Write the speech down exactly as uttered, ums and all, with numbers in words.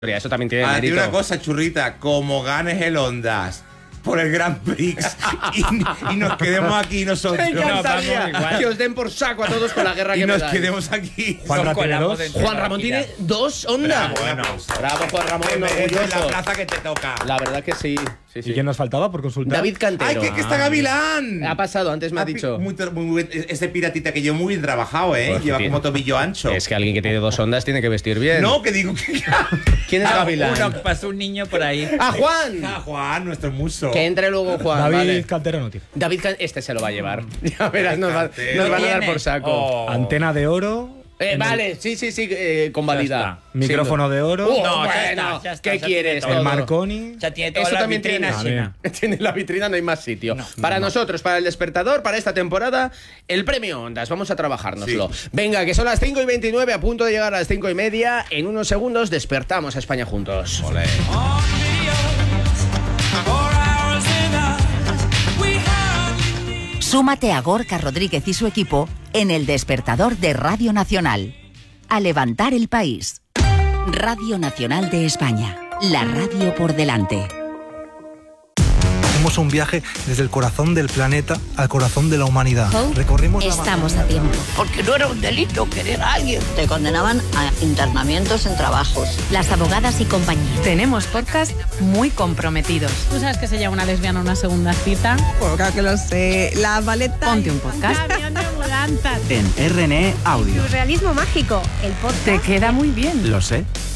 Eso también tiene A ti mérito. una cosa, churrita, como ganes el Ondas por el Grand Prix y, y nos quedemos aquí nosotros. Me encantaría No, vamos, que os den por saco a todos con la guerra y que me nos dais. quedemos aquí. Juan Nos Ramón tiene colamos dos. dentro Juan de la Ramón máquina. tiene dos ondas. Bueno, Bravo, Juan Ramón, esta es la orgulloso. plaza que te toca. La verdad que sí. sí, ¿Y sí. quién nos faltaba por consultar? David Cantero. ¡Ay, que, que está Gavilán! Ha pasado, antes me ha Ah, dicho. Muy, muy, muy bien. Ese piratita que yo muy bien trabajado, ¿eh? Pues, Lleva tío. como tobillo ancho. Es que alguien que tiene dos ondas tiene que vestir bien. No, que digo que... ¿Quién es Ah, Gavilán? uno, pasó un niño por ahí. ¡Ah, Juan! Ah, Juan, nuestro muso. Que entre luego Juan. David vale. Cantero no tiene. David Can- este se lo va a llevar. Ya verás, nos, va- Cantero. nos van a dar ¿Tiene? por saco. Oh. Antena de oro. Eh, en vale, sí, sí, sí, eh, convalida. está. Micrófono de oro. Oh, No, ya bueno, está, ya está, ¿qué ya quieres? tiene el todo? Marconi. Ya tiene todas Eso las también tiene. vitrinas, China. Tiene la vitrina, no hay más sitio. para nosotros, para el despertador, para esta temporada, el premio Ondas. Vamos a trabajárnoslo. Sí. Venga, que son las cinco y veintinueve, a punto de llegar a las cinco y media. En unos segundos despertamos a España juntos. Olé. Súmate a Gorka Rodríguez y su equipo en el despertador de Radio Nacional. A levantar el país. Radio Nacional de España. La radio por delante. Hacemos un viaje desde el corazón del planeta al corazón de la humanidad. Recorrimos la Estamos a tiempo. Porque no era un delito querer a alguien. Te condenaban a internamientos en trabajos. Las abogadas y compañía. Tenemos podcast muy comprometidos. ¿Tú sabes que se llama una lesbiana a una segunda cita? Pues claro que lo sé. La maleta. Ponte un podcast. Avión de mudanza. En R N E Audio. Realismo mágico, el podcast. Te queda muy bien. Lo sé.